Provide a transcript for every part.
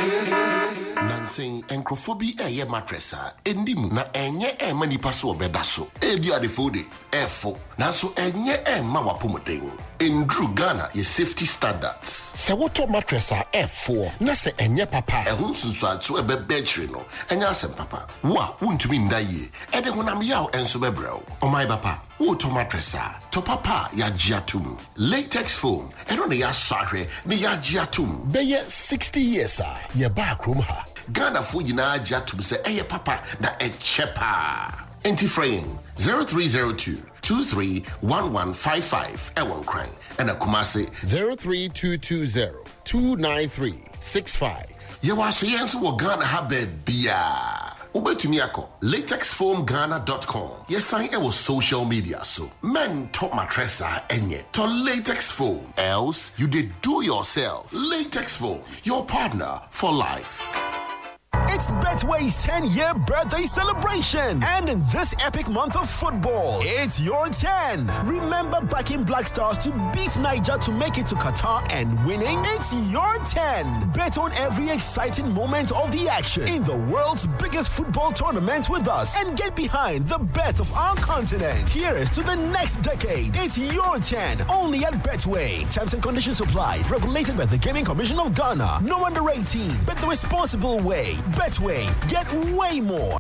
Nansing encrophobi eye matressa endim na enye mani paso obedaso ebi adefode efo nanso enye ma wapomodeng endru Ghana ye safety standards se woto matressa efo na se enye papa ehun sunsu ato ebebechire no enya asem papa wa wuntumi ndaye ede honam yaw enso bebrɛw omai papa woto matressa to papa ya giatum latex foam eno ne ya sahwe ne ya giatum beye 60 years ye ba krom ha Ghana fu yina jatum se eye papa na echepa. Enti fraying 0302 231155 ewon crying and a Kumasi 03220 29365. Yewaso yenso wo Ghana habe bia. Ubetumi ako latexfoamghana.com. Yesan ewo social media so. Men top matressa enye to latex foam. Else you did do yourself. Latex foam, your partner for life. It's Betway's 10-year birthday celebration. And in this epic month of football, it's your 10. Remember backing Black Stars to beat Niger to make it to Qatar and winning? It's your 10. Bet on every exciting moment of the action in the world's biggest football tournament with us and get behind the best of our continent. Here's to the next decade. It's your 10. Only at Betway. Terms and conditions apply. Regulated by the Gaming Commission of Ghana. No under 18. Bet the responsible way. Betway, get way more.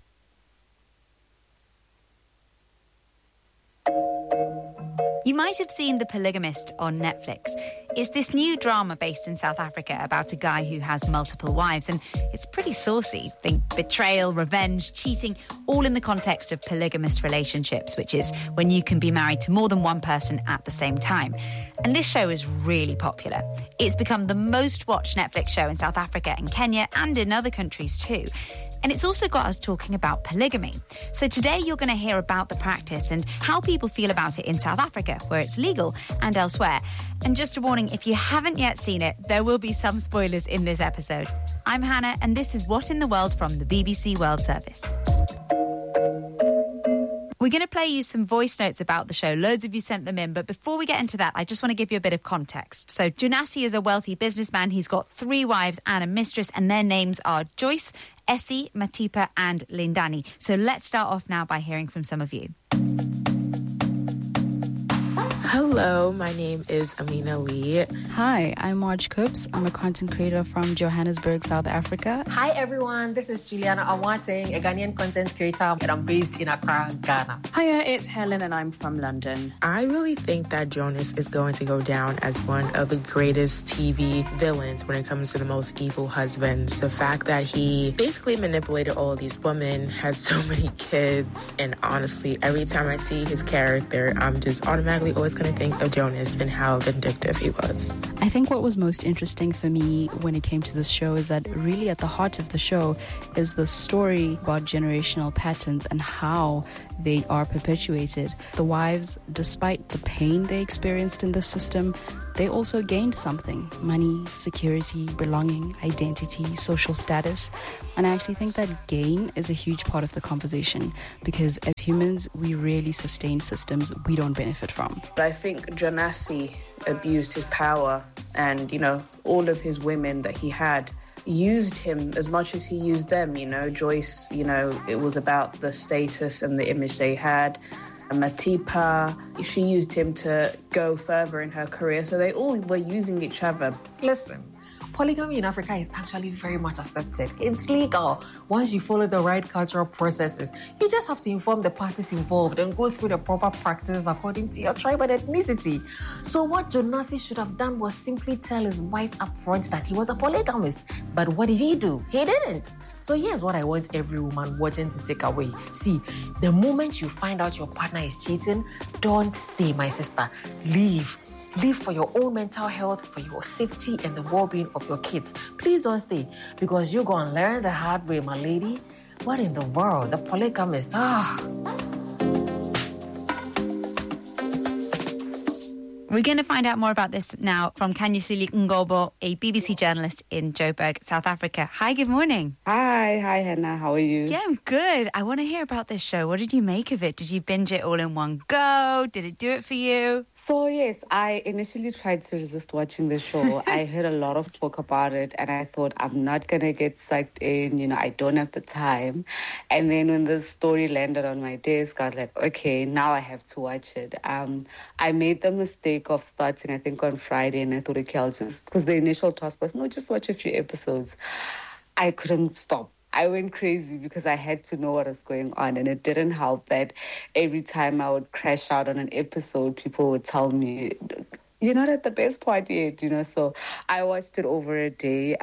You might have seen The Polygamist on Netflix. It's this new drama based in South Africa about a guy who has multiple wives, and it's pretty saucy. Think betrayal, revenge, cheating, all in the context of polygamous relationships, which is when you can be married to more than one person at the same time. And this show is really popular. It's become the most watched Netflix show in South Africa and Kenya and in other countries too. And it's also got us talking about polygamy. So today you're going to hear about the practice and how people feel about it in South Africa, where it's legal, and elsewhere. And just a warning, if you haven't yet seen it, there will be some spoilers in this episode. I'm Hannah, and this is What in the World from the BBC World Service. We're going to play you some voice notes about the show. Loads of you sent them in. But before we get into that, I just want to give you a bit of context. So Jonasi is a wealthy businessman. He's got 3 wives and a mistress, and their names are Joyce, Essie, Matipa, and Lindani. So let's start off now by hearing from some of you. Hello, my name is Amina Lee. Hi, I'm Marge Coops. I'm a content creator from Johannesburg, South Africa. Hi everyone, this is Juliana Awate, a Ghanaian content creator, and I'm based in Accra, Ghana. Hiya, it's Helen and I'm from London. I really think that Jonas is going to go down as one of the greatest TV villains when it comes to the most evil husbands. The fact that he basically manipulated all of these women, has so many kids, and honestly, every time I see his character, I'm just automatically always going to think of Jonas and how vindictive he was. I think what was most interesting for me when it came to this show is that really at the heart of the show is the story about generational patterns and how they are perpetuated. The wives, despite the pain they experienced in the system, they also gained something: money, security, belonging, identity, social status. And I actually think that gain is a huge part of the conversation, because as humans, we really sustain systems we don't benefit from. I think Jonasi abused his power, and, you know, all of his women that he had used him as much as he used them. You know, Joyce, you know, it was about the status and the image they had. Matipa, she used him to go further in her career, so they all were using each other. Listen, polygamy in Africa is actually very much accepted. It's legal once you follow the right cultural processes. You just have to inform the parties involved and go through the proper practices according to your tribe and ethnicity. So what Jonasi should have done was simply tell his wife up front that he was a polygamist. But what did he do? He didn't. So here's what I want every woman watching to take away. See, the moment you find out your partner is cheating, don't stay, my sister. Leave. Leave for your own mental health, for your safety and the well-being of your kids. Please don't stay, because you're going to learn the hard way, my lady. What in the world? The polygamist. We're going to find out more about this now from Kanyisili Ngobo, a BBC journalist in Joburg, South Africa. Hi, good morning. Hi, Hannah. How are you? Yeah, I'm good. I want to hear about this show. What did you make of it? Did you binge it all in one go? Did it do it for you? So yes, I initially tried to resist watching the show. I heard a lot of talk about it and I thought I'm not gonna get sucked in, I don't have the time. And then when the story landed on my desk, I was like, okay, now I have to watch it. I made the mistake of starting, I think, on Friday, and I thought, okay, I'll just, because the initial task was, no, just watch a few episodes. I couldn't stop. I went crazy because I had to know what was going on. And it didn't help that every time I would crash out on an episode, people would tell me, you're not at the best part yet. So I watched it over a day.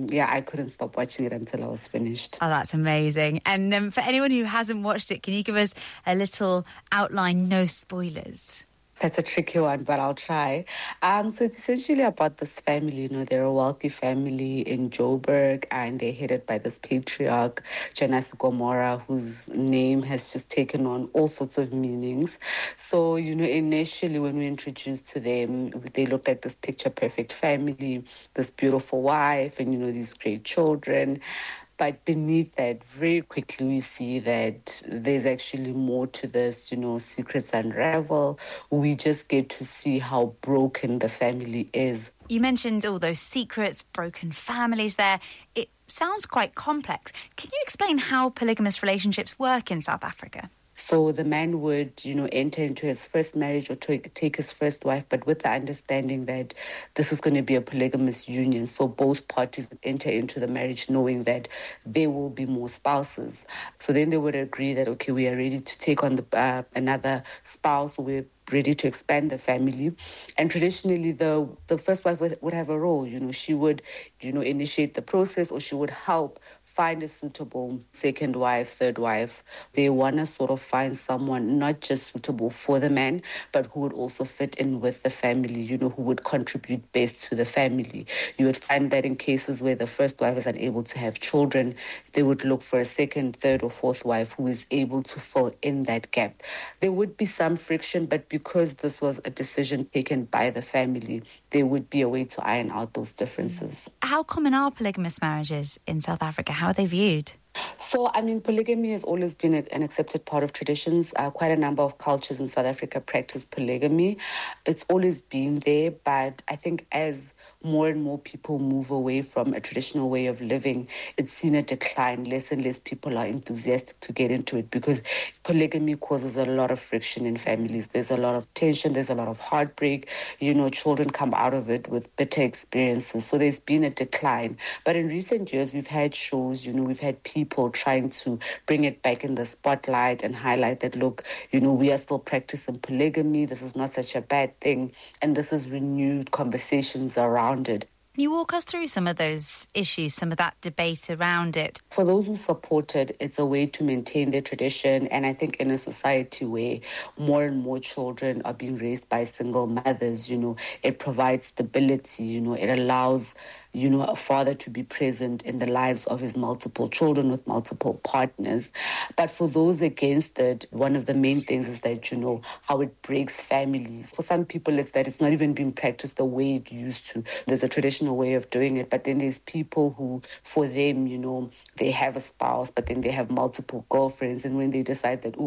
I couldn't stop watching it until I was finished. Oh, that's amazing. And for anyone who hasn't watched it, can you give us a little outline, no spoilers? That's a tricky one, but I'll try. So it's essentially about this family. They're a wealthy family in Joburg, and they're headed by this patriarch, Janasi Gomora, whose name has just taken on all sorts of meanings. So, initially when we introduced to them, they looked like this picture-perfect family, this beautiful wife, and, these great children. But beneath that, very quickly we see that there's actually more to this, secrets unravel. We just get to see how broken the family is. You mentioned all those secrets, broken families there. It sounds quite complex. Can you explain how polygamous relationships work in South Africa? So the man would, enter into his first marriage or take his first wife, but with the understanding that this is going to be a polygamous union. So both parties would enter into the marriage knowing that there will be more spouses. So then they would agree that, okay, we are ready to take on another spouse. We're ready to expand the family. And traditionally, the first wife would have a role. She would, initiate the process, or she would help find a suitable second wife, third wife. They want to sort of find someone not just suitable for the man, but who would also fit in with the family, who would contribute best to the family. You would find that in cases where the first wife is unable to have children, they would look for a second, third, or fourth wife who is able to fill in that gap. There would be some friction, but because this was a decision taken by the family, there would be a way to iron out those differences. How common are polygamous marriages in South Africa? How are they viewed? So, polygamy has always been an accepted part of traditions. Quite a number of cultures in South Africa practice polygamy. It's always been there, but I think as more and more people move away from a traditional way of living, it's seen a decline. Less and less people are enthusiastic to get into it because polygamy causes a lot of friction in families. There's a lot of tension, there's a lot of heartbreak. Children come out of it with bitter experiences. So there's been a decline. But in recent years, we've had shows, we've had people trying to bring it back in the spotlight and highlight that, look, we are still practicing polygamy. This is not such a bad thing. And this is renewed conversations around it. Can you walk us through some of those issues, some of that debate around it? For those who support it, it's a way to maintain their tradition. And I think in a society where more and more children are being raised by single mothers, it provides stability, it allows a father to be present in the lives of his multiple children with multiple partners. But for those against it, one of the main things is that, how it breaks families. For some people, it's that it's not even being practiced the way it used to. There's a traditional way of doing it, but then there's people who, for them, they have a spouse, but then they have multiple girlfriends. And when they decide that,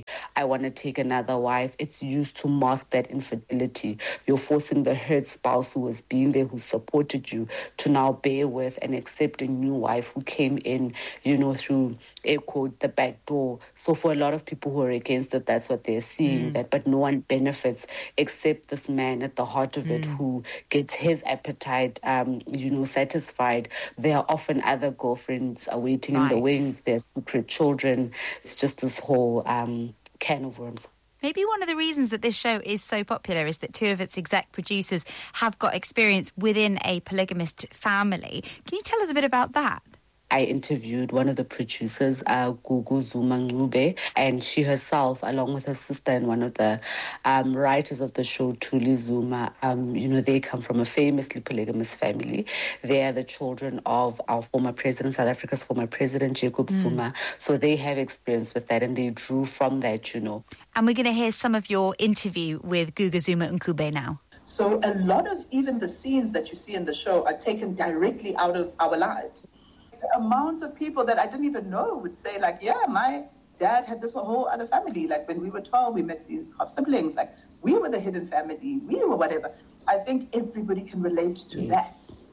I want to take another wife, it's used to mask that infidelity. You're forcing the hurt spouse who has been there, who supported you, to now bear with and accept a new wife who came in, through, air quote, the back door. So for a lot of people who are against it, that's what they're seeing, but no one benefits except this man at the heart of it who gets his appetite, satisfied. There are often other girlfriends waiting in the wings, their secret children. It's just this whole can of worms. Maybe one of the reasons that this show is so popular is that two of its exec producers have got experience within a polygamist family. Can you tell us a bit about that? I interviewed one of the producers, Gugu Zuma Ngube, and she herself, along with her sister and one of the writers of the show, Tuli Zuma, they come from a famously polygamous family. They are the children of our former president, South Africa's former president, Jacob Zuma. So they have experience with that, and they drew from that, And we're going to hear some of your interview with Gugu Zuma Ngube now. So a lot of even the scenes that you see in the show are taken directly out of our lives. The amount of people that I didn't even know would say, like, yeah, my dad had this whole other family. Like when we were 12, we met these half siblings. Like we were the hidden family, we were whatever. I think everybody can relate to that.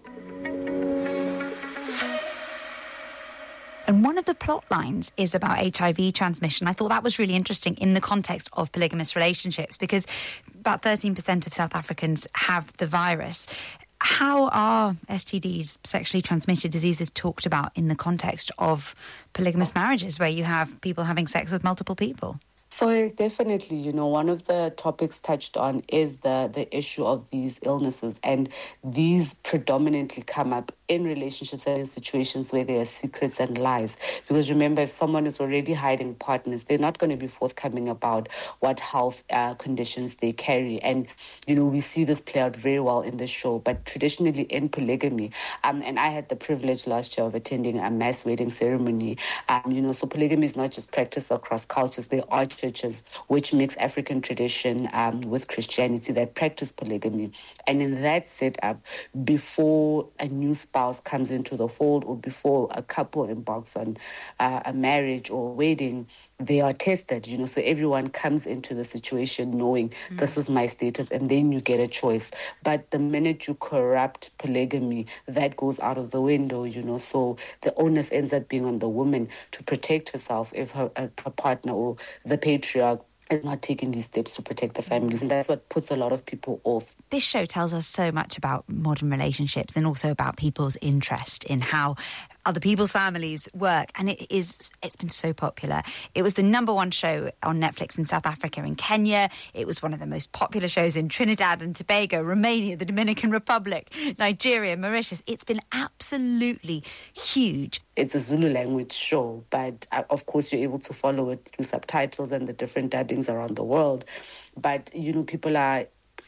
And one of the plot lines is about HIV transmission. I thought that was really interesting in the context of polygamous relationships, because about 13% of South Africans have the virus. How are STDs, sexually transmitted diseases, talked about in the context of polygamous marriages where you have people having sex with multiple people? So it's definitely, one of the topics touched on is the issue of these illnesses, and these predominantly come up in relationships and in situations where there are secrets and lies. Because remember, if someone is already hiding partners, they're not going to be forthcoming about what health conditions they carry. And, we see this play out very well in the show. But traditionally in polygamy, and I had the privilege last year of attending a mass wedding ceremony, so polygamy is not just practiced across cultures. There are churches which mix African tradition with Christianity that practice polygamy. And in that setup, before a new spouse comes into the fold or before a couple embarks on a marriage or a wedding, they are tested, so everyone comes into the situation knowing this is my status, and then you get a choice. But the minute you corrupt polygamy, that goes out of the window, so the onus ends up being on the woman to protect herself if her partner or the patriarch is not taking these steps to protect the families. And that's what puts a lot of people off. This show tells us so much about modern relationships and also about people's interest in how other people's families work. And it's been so popular. It was the #1 show on Netflix in South Africa and Kenya. It was one of the most popular shows in Trinidad and Tobago, Romania, the Dominican Republic, Nigeria, Mauritius. It's been absolutely huge. It's a Zulu language show, but of course you're able to follow it through subtitles and the different dubbings around the world. But, people are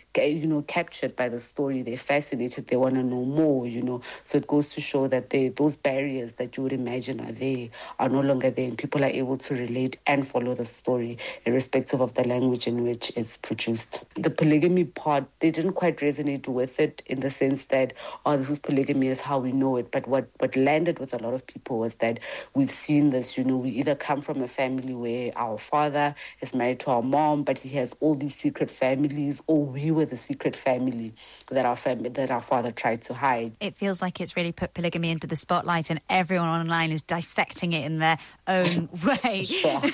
captured by the story. They're fascinated. They want to know more, So it goes to show that those barriers that you would imagine are there are no longer there, and people are able to relate and follow the story irrespective of the language in which it's produced. The polygamy part, they didn't quite resonate with it in the sense that, this is polygamy as how we know it. But what landed with a lot of people was that we've seen this, we either come from a family where our father is married to our mom, but he has all these secret families, or we were the secret family that our father tried to hide. It feels like it's really put polygamy into the spotlight, and everyone online is dissecting it in their own way.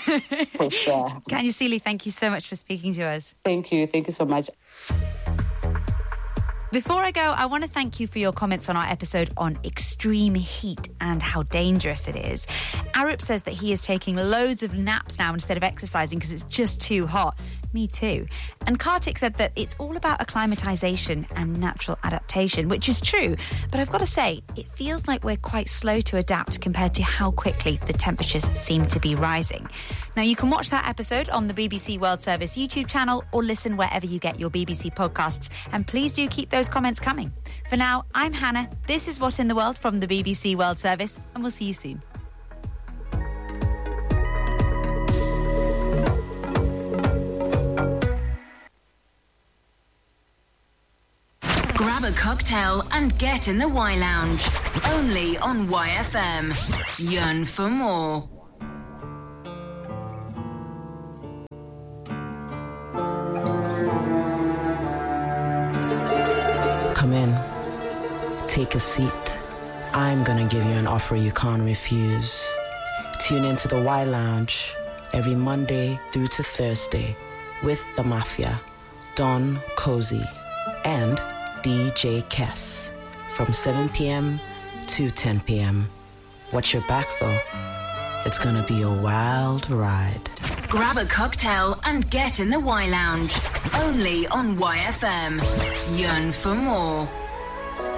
For sure. Kanya Seeley, thank you so much for speaking to us. Thank you so much. Before I go, I want to thank you for your comments on our episode on extreme heat and how dangerous it is. Arup says that he is taking loads of naps now instead of exercising because it's just too hot. Me too. And Kartik said that it's all about acclimatization and natural adaptation, which is true. But I've got to say, it feels like we're quite slow to adapt compared to how quickly the temperatures seem to be rising. Now, you can watch that episode on the BBC World Service YouTube channel or listen wherever you get your BBC podcasts. And please do keep those comments coming. For now, I'm Hannah. This is What in the World from the BBC World Service, and we'll see you soon. Grab a cocktail and get in the Y Lounge. Only on YFM. Yearn for more. Come in. Take a seat. I'm gonna give you an offer you can't refuse. Tune into the Y Lounge every Monday through to Thursday with the Mafia, Don Cozy, and DJ Kess from 7 p.m. to 10 p.m. Watch your back though. It's gonna be a wild ride. Grab a cocktail and get in the Y Lounge. Only on YFM. Yearn for more.